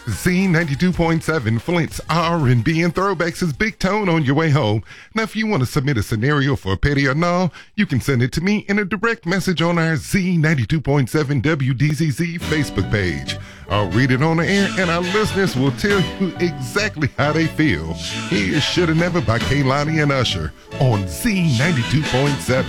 Z92.7 Flint's R&B and throwbacks is Big Tone on your way home. Now, if you want to submit a scenario for a petty or no, you can send it to me in a direct message on our Z92.7 WDZZ Facebook page. I'll read it on the air and our listeners will tell you exactly how they feel. Here's Shoulda Never by Kehlani and Usher on Z92.7.